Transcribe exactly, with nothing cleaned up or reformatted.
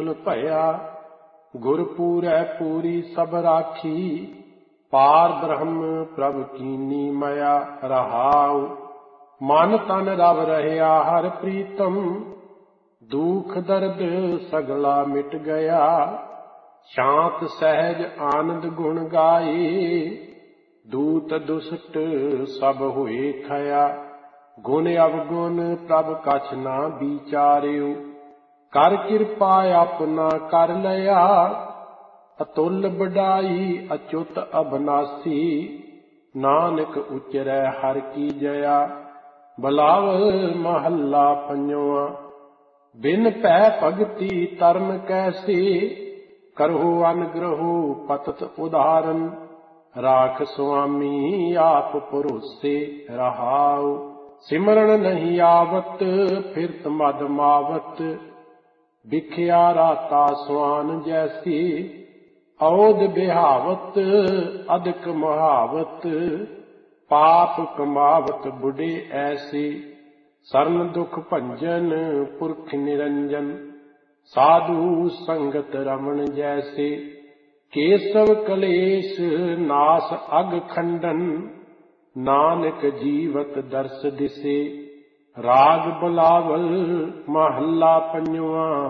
मूसल भया। गुर पूरै पूरी सब राखी, पार ब्रह्म प्रभ कीनी मया। रहाउ मन तन रव रहया हर प्रीतम, दुख दर्द सगला मिट गया। शांत सहज आनंद गुण गाए, दूत दुष्ट सब हुए खया। गुण अवगुण प्रभ कछ ना विचार्यो, कर कृपा अपना कर लया। अतुल बड़ाई अच्युत अबनासी, नानक उचरै हर की जया। बलावल महला पंजवा। बिन पै भगति तरन कैसे, करहु अनुग्रहो पतत उदाहरण। राख स्वामी आप भरोसे रहाओ, सिमरन नहीं आवत फिरत मद मावत। बिख्या राता स्वान जैसी, औद बिहावत अधिक महावत। पाप कमावत बुढ़े ऐसे, सरन दुख भंजन पुरख निरंजन। साधु संगत रमन जैसे, केशव कलेश नाश अग खंडन। नानक जीवत दर्श दिसे, राग बुलावल महला पंजवा।